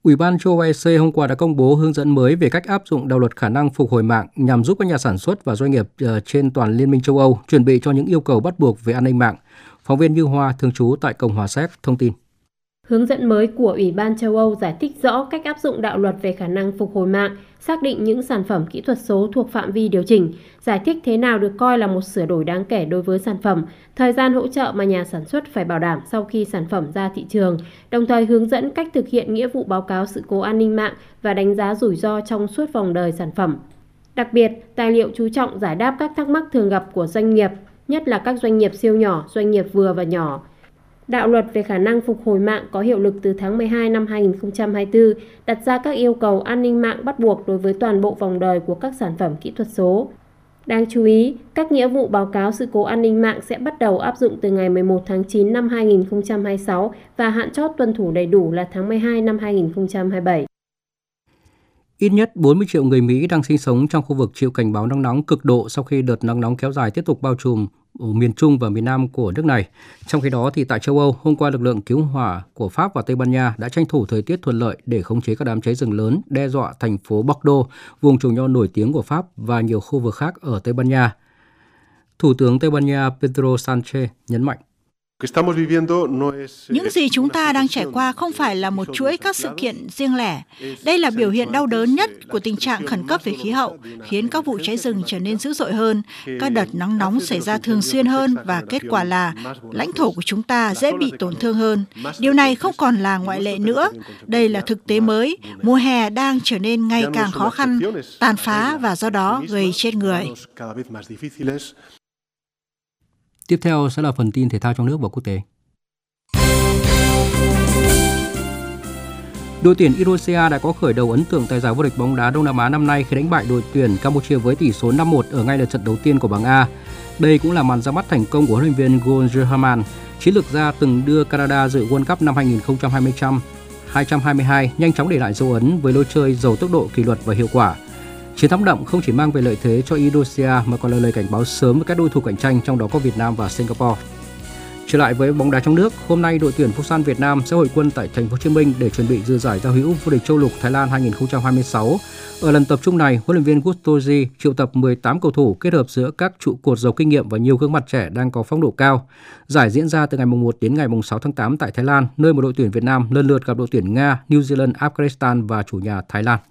Ủy ban châu Âu EC hôm qua đã công bố hướng dẫn mới về cách áp dụng đạo luật khả năng phục hồi mạng nhằm giúp các nhà sản xuất và doanh nghiệp trên toàn Liên minh châu Âu chuẩn bị cho những yêu cầu bắt buộc về an ninh mạng. Phóng viên Như Hoa, thường trú tại Cộng hòa Séc, thông tin. Hướng dẫn mới của Ủy ban châu Âu giải thích rõ cách áp dụng đạo luật về khả năng phục hồi mạng, xác định những sản phẩm kỹ thuật số thuộc phạm vi điều chỉnh, giải thích thế nào được coi là một sửa đổi đáng kể đối với sản phẩm, thời gian hỗ trợ mà nhà sản xuất phải bảo đảm sau khi sản phẩm ra thị trường, đồng thời hướng dẫn cách thực hiện nghĩa vụ báo cáo sự cố an ninh mạng và đánh giá rủi ro trong suốt vòng đời sản phẩm. Đặc biệt, tài liệu chú trọng giải đáp các thắc mắc thường gặp của doanh nghiệp, nhất là các doanh nghiệp siêu nhỏ, doanh nghiệp vừa và nhỏ. Đạo luật về khả năng phục hồi mạng có hiệu lực từ tháng 12 năm 2024, đặt ra các yêu cầu an ninh mạng bắt buộc đối với toàn bộ vòng đời của các sản phẩm kỹ thuật số. Đáng chú ý, các nghĩa vụ báo cáo sự cố an ninh mạng sẽ bắt đầu áp dụng từ ngày 11 tháng 9 năm 2026 và hạn chót tuân thủ đầy đủ là tháng 12 năm 2027. Ít nhất 40 triệu người Mỹ đang sinh sống trong khu vực chịu cảnh báo nắng nóng cực độ sau khi đợt nắng nóng kéo dài tiếp tục bao trùm ở miền Trung và miền Nam của nước này. Trong khi đó, thì tại châu Âu, hôm qua lực lượng cứu hỏa của Pháp và Tây Ban Nha đã tranh thủ thời tiết thuận lợi để khống chế các đám cháy rừng lớn đe dọa thành phố Bordeaux, vùng trồng nho nổi tiếng của Pháp và nhiều khu vực khác ở Tây Ban Nha. Thủ tướng Tây Ban Nha Pedro Sánchez nhấn mạnh. Những gì chúng ta đang trải qua không phải là một chuỗi các sự kiện riêng lẻ. Đây là biểu hiện đau đớn nhất của tình trạng khẩn cấp về khí hậu, khiến các vụ cháy rừng trở nên dữ dội hơn, các đợt nắng nóng xảy ra thường xuyên hơn và kết quả là lãnh thổ của chúng ta dễ bị tổn thương hơn. Điều này không còn là ngoại lệ nữa. Đây là thực tế mới. Mùa hè đang trở nên ngày càng khó khăn, tàn phá và do đó gây chết người. Tiếp theo sẽ là phần tin thể thao trong nước và quốc tế. Đội tuyển Indonesia đã có khởi đầu ấn tượng tại giải vô địch bóng đá Đông Nam Á năm nay khi đánh bại đội tuyển Campuchia với tỷ số 5-1 ở ngay lượt trận đầu tiên của bảng A. Đây cũng là màn ra mắt thành công của huấn luyện viên Gun Jerhaman, chiến lược gia từng đưa Canada dự World Cup năm 2022, nhanh chóng để lại dấu ấn với lối chơi giàu tốc độ, kỷ luật và hiệu quả. Chiến thắng đậm không chỉ mang về lợi thế cho Indonesia mà còn là lời cảnh báo sớm với các đối thủ cạnh tranh, trong đó có Việt Nam và Singapore. Trở lại với bóng đá trong nước, hôm nay đội tuyển Futsal Việt Nam sẽ hội quân tại thành phố Hồ Chí Minh để chuẩn bị dự giải giao hữu vô địch châu lục Thái Lan 2026. Ở lần tập trung này, huấn luyện viên Gustoji triệu tập 18 cầu thủ kết hợp giữa các trụ cột giàu kinh nghiệm và nhiều gương mặt trẻ đang có phong độ cao. Giải diễn ra từ ngày 1 đến ngày 6 tháng 8 tại Thái Lan, nơi một đội tuyển Việt Nam lần lượt gặp đội tuyển Nga, New Zealand, Afghanistan và chủ nhà Thái Lan.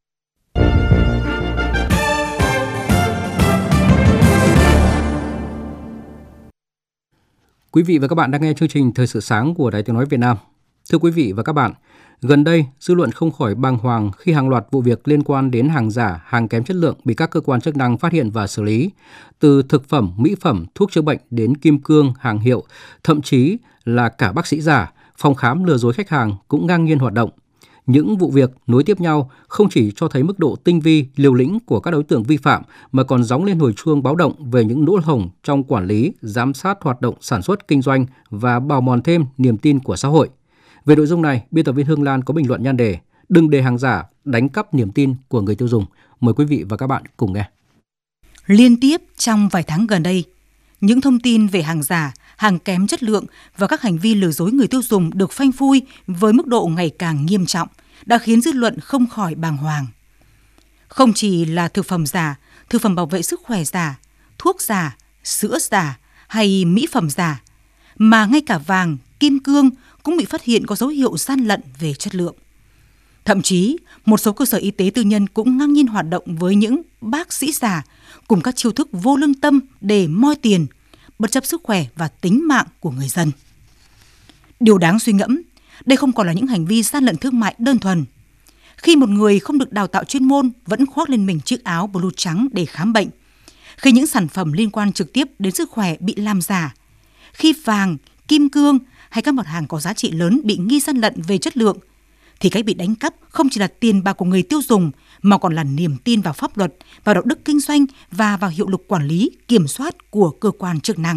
Quý vị và các bạn đang nghe chương trình Thời sự sáng của Đài Tiếng nói Việt Nam. Thưa quý vị và các bạn, gần đây dư luận không khỏi bàng hoàng khi hàng loạt vụ việc liên quan đến hàng giả, hàng kém chất lượng bị các cơ quan chức năng phát hiện và xử lý. Từ thực phẩm, mỹ phẩm, thuốc chữa bệnh đến kim cương, hàng hiệu, thậm chí là cả bác sĩ giả, phòng khám lừa dối khách hàng cũng ngang nhiên hoạt động. Những vụ việc nối tiếp nhau không chỉ cho thấy mức độ tinh vi, liều lĩnh của các đối tượng vi phạm mà còn gióng lên hồi chuông báo động về những lỗ hổng trong quản lý, giám sát hoạt động sản xuất, kinh doanh và bào mòn thêm niềm tin của xã hội. Về nội dung này, biên tập viên Hương Lan có bình luận nhan đề "Đừng để hàng giả đánh cắp niềm tin của người tiêu dùng". Mời quý vị và các bạn cùng nghe. Liên tiếp trong vài tháng gần đây, những thông tin về hàng giả, hàng kém chất lượng và các hành vi lừa dối người tiêu dùng được phanh phui với mức độ ngày càng nghiêm trọng đã khiến dư luận không khỏi bàng hoàng. Không chỉ là thực phẩm giả, thực phẩm bảo vệ sức khỏe giả, thuốc giả, sữa giả hay mỹ phẩm giả, mà ngay cả vàng, kim cương cũng bị phát hiện có dấu hiệu gian lận về chất lượng. Thậm chí, một số cơ sở y tế tư nhân cũng ngang nhiên hoạt động với những bác sĩ giả cùng các chiêu thức vô lương tâm để moi tiền, bất chấp sức khỏe và tính mạng của người dân. Điều đáng suy ngẫm, đây không còn là những hành vi gian lận thương mại đơn thuần. Khi một người không được đào tạo chuyên môn vẫn khoác lên mình chiếc áo blue trắng để khám bệnh, khi những sản phẩm liên quan trực tiếp đến sức khỏe bị làm giả, khi vàng, kim cương hay các mặt hàng có giá trị lớn bị nghi gian lận về chất lượng, thì cái bị đánh cắp không chỉ là tiền bạc của người tiêu dùng mà còn là niềm tin vào pháp luật, vào đạo đức kinh doanh và vào hiệu lực quản lý, kiểm soát của cơ quan chức năng.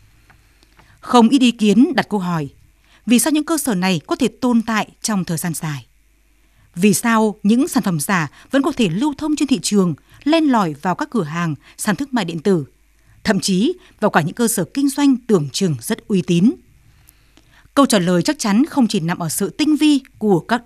Không ít ý kiến đặt câu hỏi, vì sao những cơ sở này có thể tồn tại trong thời gian dài? Vì sao những sản phẩm giả vẫn có thể lưu thông trên thị trường, len lỏi vào các cửa hàng, sàn thương mại điện tử, thậm chí vào cả những cơ sở kinh doanh tưởng chừng rất uy tín? Câu trả lời chắc chắn không chỉ nằm ở sự tinh vi của các